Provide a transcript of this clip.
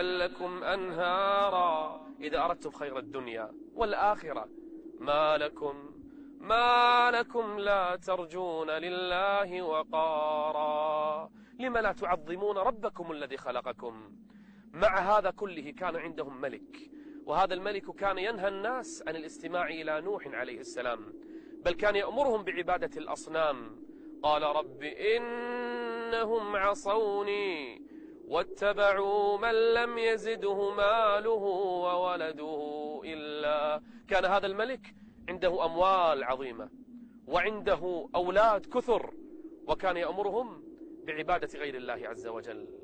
ويجعل لكم أنهارا إذا أردتم خير الدنيا والآخرة. ما لكم لا ترجون لله وقارا. لم لا تعظمون ربكم الذي خلقكم؟ مع هذا كله كان عندهم ملك، وهذا الملك كان ينهى الناس عن الاستماع إلى نوح عليه السلام، بل كان يأمرهم بعبادة الأصنام. قال رب إنهم عصوني واتبعوا من لم يزده ماله وولده إلا. كان هذا الملك عنده أموال عظيمة وعنده أولاد كثر، وكان يأمرهم بعبادة غير الله عز وجل.